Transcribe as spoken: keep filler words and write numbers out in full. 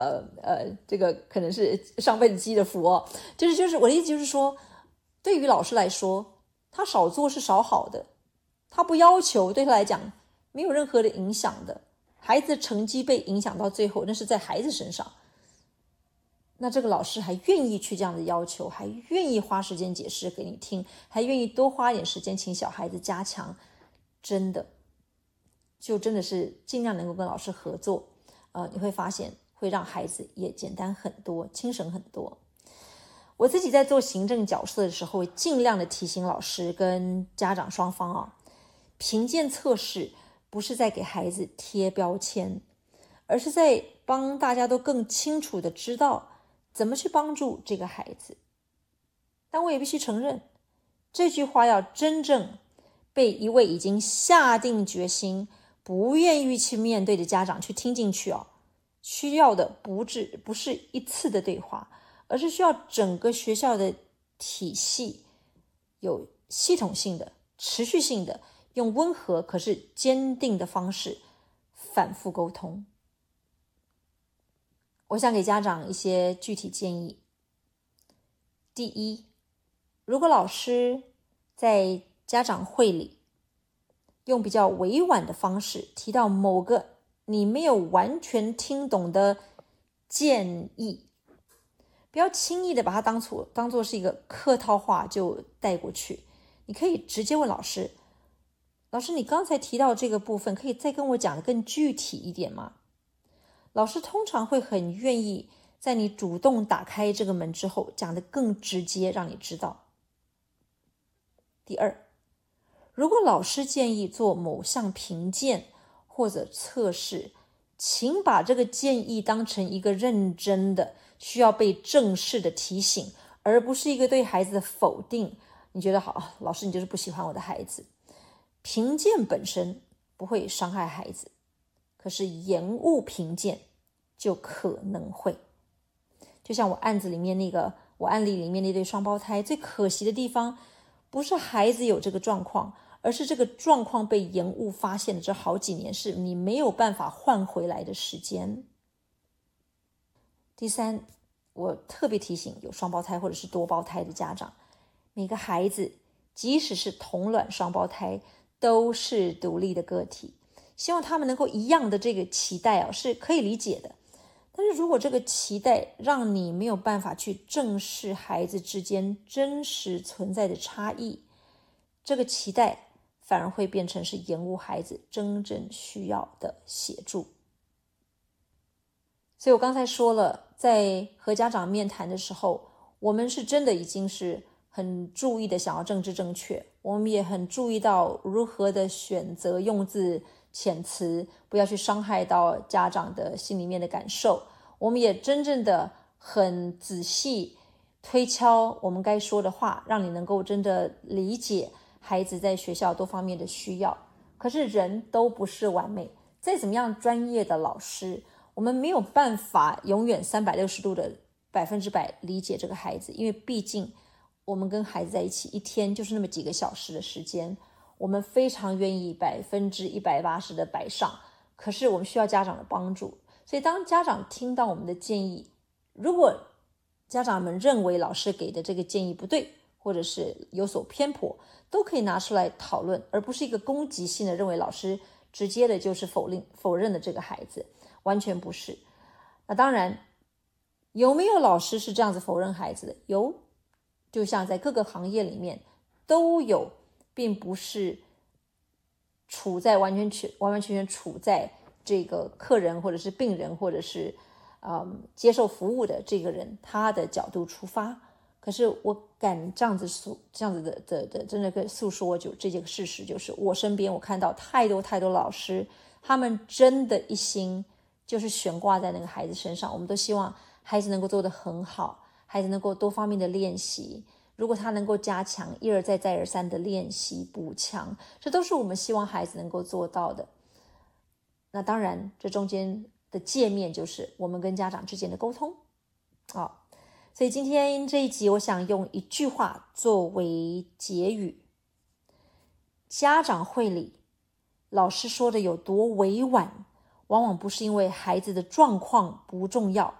呃呃，这个可能是上辈子积的福哦。就是就是我的意思就是说，对于老师来说，他少做是少好的，他不要求对他来讲没有任何的影响的。孩子的成绩被影响到最后，那是在孩子身上。那这个老师还愿意去这样的要求，还愿意花时间解释给你听，还愿意多花一点时间请小孩子加强，真的就真的是尽量能够跟老师合作，呃，你会发现会让孩子也简单很多，轻省很多。我自己在做行政角色的时候，会尽量的提醒老师跟家长双方啊，评鉴测试不是在给孩子贴标签，而是在帮大家都更清楚的知道怎么去帮助这个孩子。但我也必须承认，这句话要真正被一位已经下定决心不愿意去面对的家长去听进去哦，需要的不是不是一次的对话，而是需要整个学校的体系有系统性的、持续性的，用温和可是坚定的方式反复沟通。我想给家长一些具体建议。第一，如果老师在家长会里用比较委婉的方式提到某个你没有完全听懂的建议，不要轻易的把它当作当作是一个客套话就带过去。你可以直接问老师，老师你刚才提到这个部分，可以再跟我讲得更具体一点吗？老师通常会很愿意在你主动打开这个门之后讲得更直接，让你知道。第二，如果老师建议做某项评鉴或者测试，请把这个建议当成一个认真的需要被正视的提醒，而不是一个对孩子的否定。你觉得好，老师你就是不喜欢我的孩子。评鉴本身不会伤害孩子，可是延误评鉴就可能会。就像我案子里面那个我案例里面那对双胞胎，最可惜的地方不是孩子有这个状况，而是这个状况被延误发现的这好几年是你没有办法换回来的时间。第三，我特别提醒有双胞胎或者是多胞胎的家长，每个孩子即使是同卵双胞胎都是独立的个体，希望他们能够一样的这个期待哦，是可以理解的。但是如果这个期待让你没有办法去正视孩子之间真实存在的差异，这个期待反而会变成是延误孩子真正需要的协助。所以我刚才说了，在和家长面谈的时候，我们是真的已经是很注意的想要政治正确，我们也很注意到如何的选择用字遣词，不要去伤害到家长的心里面的感受。我们也真正的很仔细推敲我们该说的话，让你能够真的理解孩子在学校多方面的需要。可是人都不是完美，再怎么样专业的老师，我们没有办法永远三百六十度的百分之百理解这个孩子，因为毕竟我们跟孩子在一起一天就是那么几个小时的时间，我们非常愿意百分之一百八十的摆上，可是我们需要家长的帮助。所以当家长听到我们的建议，如果家长们认为老师给的这个建议不对，或者是有所偏颇，都可以拿出来讨论，而不是一个攻击性的认为老师直接的就是否定否认的这个孩子，完全不是。那当然有没有老师是这样子否认孩子的？有，就像在各个行业里面都有，并不是处在完全全完完全全处在这个客人或者是病人或者是、嗯、接受服务的这个人他的角度出发。可是我敢这样子诉这样子的的的真的跟诉说，就这件事实就是我身边我看到太多太多老师，他们真的一心就是悬挂在那个孩子身上。我们都希望孩子能够做得很好，孩子能够多方面的练习，如果他能够加强一而再再而三的练习补强，这都是我们希望孩子能够做到的。那当然这中间的界面就是我们跟家长之间的沟通、哦、所以今天这一集我想用一句话作为结语。家长会里老师说的有多委婉， 往往不是因为孩子的状况不重要，